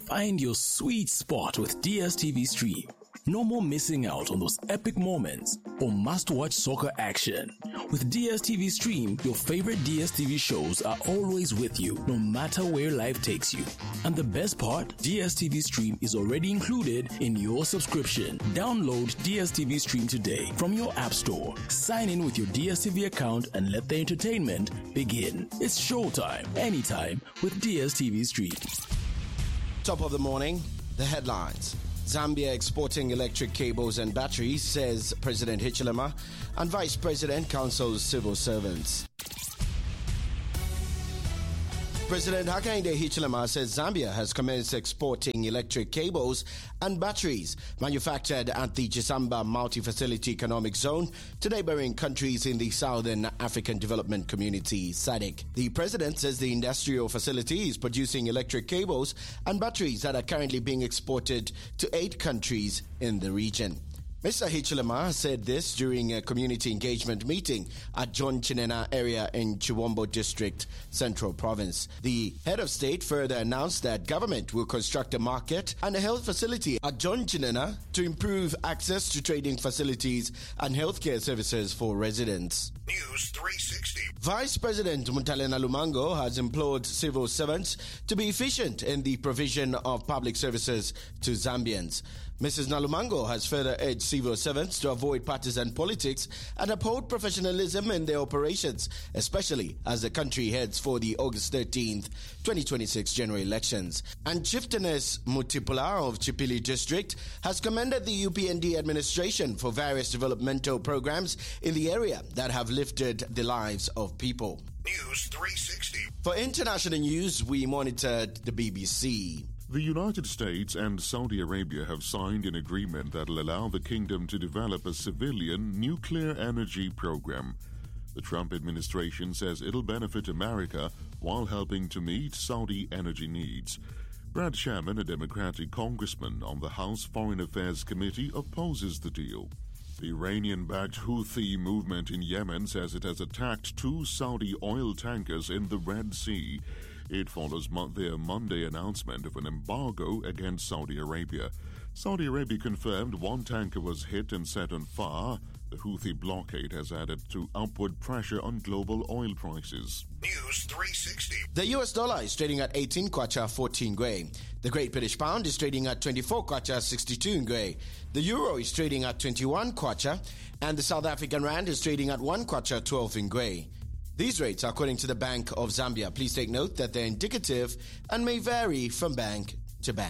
Find your sweet spot with DSTV Stream. No more missing out on those epic moments or must-watch soccer action. With DSTV Stream, your favorite DSTV shows are always with you, no matter where life takes you. And the best part, DSTV Stream is already included in your subscription. Download DSTV Stream today from your app store. Sign in with your DSTV account and let the entertainment begin. It's showtime, anytime with DSTV Stream. Top of the morning, the headlines. Zambia exporting electric cables and batteries, says President Hichilema, and Vice President counsels civil servants. President Hakainde Hichilema says Zambia has commenced exporting electric cables and batteries manufactured at the Chisamba Multi-Facility Economic Zone to neighboring countries in the Southern African Development Community, SADC. The president says the industrial facility is producing electric cables and batteries that are currently being exported to 8 countries in the region. Mr. Hichilema said this during a community engagement meeting at John Chinena area in Chiwombo District, Central Province. The head of state further announced that government will construct a market and a health facility at John Chinena to improve access to trading facilities and healthcare services for residents. News 360. Vice President Muntalena Lumango has implored civil servants to be efficient in the provision of public services to Zambians. Mrs. Nalumango has further urged civil servants to avoid partisan politics and uphold professionalism in their operations, especially as the country heads for the August 13th, 2026 general elections. And Chieftainess Mutipula of Chipili District has commended the UPND administration for various developmental programs in the area that have lifted the lives of people. News 360. For international news, we monitored the BBC. The United States and Saudi Arabia have signed an agreement that will allow the kingdom to develop a civilian nuclear energy program. The Trump administration says it'll benefit America while helping to meet Saudi energy needs. Brad Sherman, a Democratic congressman on the House Foreign Affairs Committee, opposes the deal. The Iranian-backed Houthi movement in Yemen says it has attacked 2 Saudi oil tankers in the Red Sea. It follows their Monday announcement of an embargo against Saudi Arabia. Saudi Arabia confirmed 1 tanker was hit and set on fire. The Houthi blockade has added to upward pressure on global oil prices. News 360. The US dollar is trading at 18 kwacha 14 ngwe. The Great British Pound is trading at 24 kwacha 62 ngwe. The Euro is trading at 21 kwacha, and the South African Rand is trading at 1 kwacha 12 ngwe. These rates are according to the Bank of Zambia. Please take note that they're indicative and may vary from bank to bank.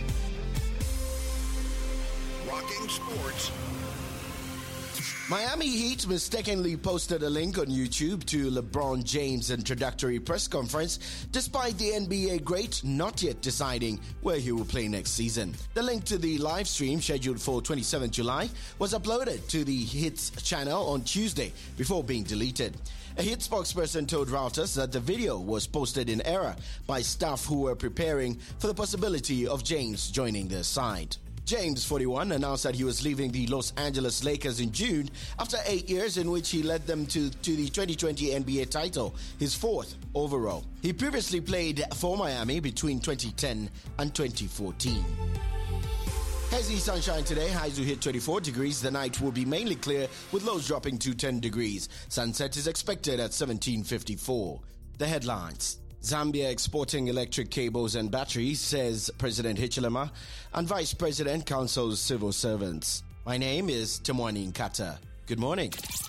Rocking sports. Miami Heat mistakenly posted a link on YouTube to LeBron James' introductory press conference, despite the NBA great not yet deciding where he will play next season. The link to the live stream, scheduled for 27 July, was uploaded to the Heat's channel on Tuesday before being deleted. A Heat spokesperson told Reuters that the video was posted in error by staff who were preparing for the possibility of James joining their side. James, 41, announced that he was leaving the Los Angeles Lakers in June after 8 years in which he led them to the 2020 NBA title, his 4th overall. He previously played for Miami between 2010 and 2014. Hazy sunshine today, highs will hit 24 degrees. The night will be mainly clear with lows dropping to 10 degrees. Sunset is expected at 17:54. The headlines. Zambia exporting electric cables and batteries, says President Hichilema, and Vice President counsels civil servants. My name is Temwani Nkata. Good morning.